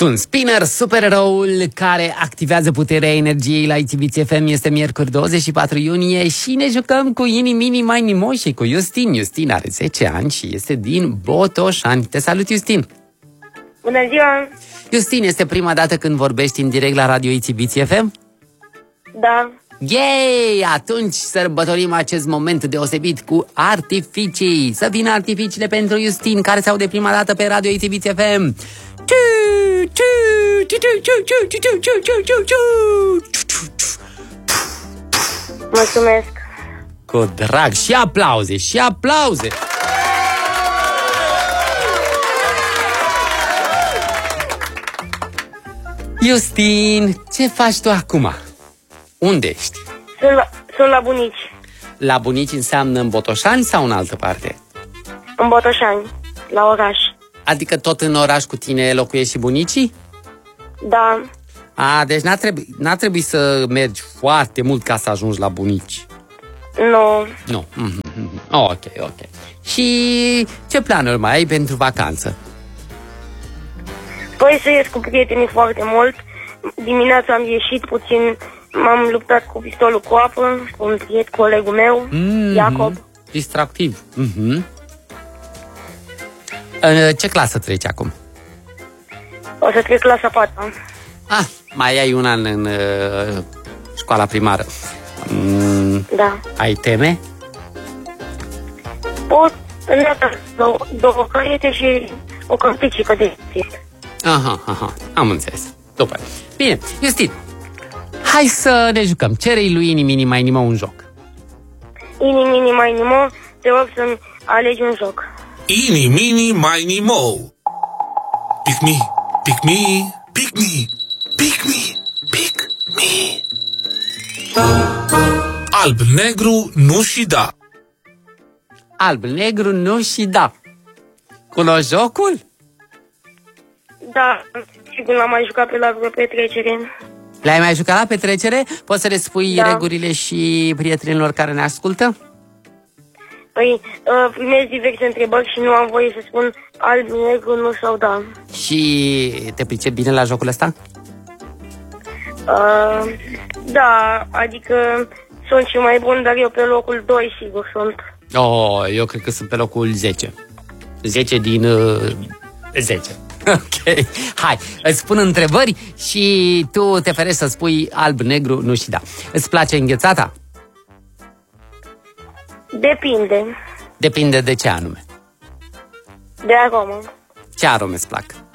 Sunt Spinner, supereroul care activează puterea energiei la ITV FM. Este miercuri 24 iunie și ne jucăm cu Ini, Mini, Mini, Mo și cu Justin. Justin are 10 ani și este din Botoșani. Te salut, Justin! Bună ziua! Justin, este prima dată când vorbești în direct la Radio ITV FM? Da. Yay! Atunci sărbătorim acest moment deosebit cu artificii. Să vină artificiile pentru Justin, care se aude prima dată pe Radio ITV FM. Mulțumesc! Cu drag! Și aplauze! Și aplauze! Justin, ce faci tu acum? Unde ești? Sunt la bunici. La bunici înseamnă în Botoșani sau în altă parte? În Botoșani, la oraș. Adică tot în oraș cu tine locuiești și bunicii? Da. Deci n-a trebuit să mergi foarte mult ca să ajungi la bunici. Nu. Nu. Ok. Și ce planuri mai ai pentru vacanță? Păi să ies cu prietenii foarte mult. Dimineața am ieșit puțin, m-am luptat cu pistolul cu apă, cu un prieten, colegul meu, Iacob. Distractiv. În ce clasă treci acum? O să trec clasa 4. Mai ai un an în școala primară. Da. Ai teme? Pot două caiete și o cărticică de țit. Aha, am înțeles. După. Bine, Justin, hai să ne jucăm. Cere-i lui Ini, Mini, Mai, Nimo un joc. Ini, Mini, Mai, Nimo, te rog să-mi alegi un joc. Ini, Mini, Mini, Mo. Pick me, pick me, pick me, pick me, pick me. Alb, negru, nu și da. Alb, negru, nu și da. Cunoști jocul? Da, sigur l-am mai jucat pe la vreo petrecere. L-ai mai jucat la petrecere? Poți să le spui regulile și prietenilor care ne ascultă? Păi, primesc diverse întrebări și nu am voie să spun alb, negru, nu sau da. Și te pricepi bine la jocul ăsta? Da, adică sunt și mai bun, dar eu pe locul 2 sigur sunt. Eu cred că sunt pe locul 10. 10 din 10. Ok, hai, îți spun întrebări și tu te ferești să spui alb, negru, nu și da. Îți place înghețata? Depinde. Depinde de ce anume. De aromă. Ce arome îți plac?